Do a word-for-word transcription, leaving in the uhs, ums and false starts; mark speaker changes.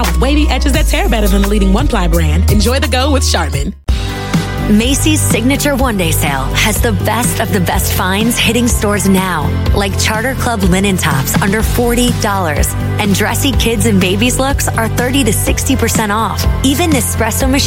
Speaker 1: soft, wavy edges that tear better than the leading one-ply brand. Enjoy the go with Charmin.
Speaker 2: Macy's Signature One Day Sale has the best of the best finds hitting stores now, like Charter Club linen tops under forty dollars, and dressy kids and babies looks are thirty to sixty percent off. Even Nespresso machine